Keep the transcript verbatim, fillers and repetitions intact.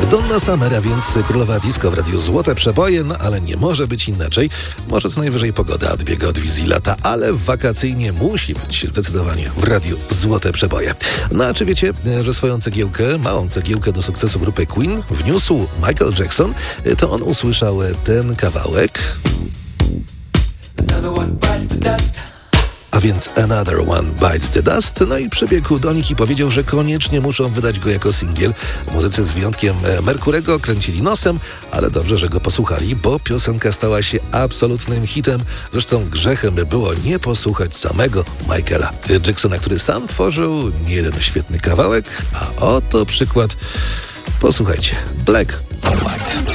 Donna Summer, a więc królowa disco w radiu Złote Przeboje, no ale nie może być inaczej. Może co najwyżej pogoda odbiega od wizji lata, ale wakacyjnie musi być zdecydowanie w radiu Złote Przeboje. No a czy wiecie, że swoją cegiełkę, małą cegiełkę do sukcesu grupy Queen wniósł Michael Jackson? To on usłyszał ten kawałek. A więc Another One Bites the Dust. No i przybiegł do nich i powiedział, że koniecznie muszą wydać go jako singiel. Muzycy z wyjątkiem Merkurego kręcili nosem, ale dobrze, że go posłuchali, bo piosenka stała się absolutnym hitem. Zresztą grzechem by było nie posłuchać samego Michaela Jacksona, który sam tworzył nie jeden świetny kawałek, a oto przykład. Posłuchajcie. Black or White.